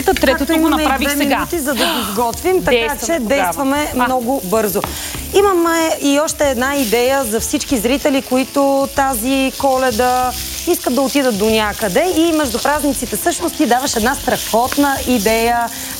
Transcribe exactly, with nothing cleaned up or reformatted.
Третото го направих две сега. минути, за да го изготвим, така Действаме че тогава. действаме А. много бързо. Имаме и още една идея за всички зрители, които тази Коледа искат да отидат до някъде и между празниците всъщност ти даваш една страхотна идея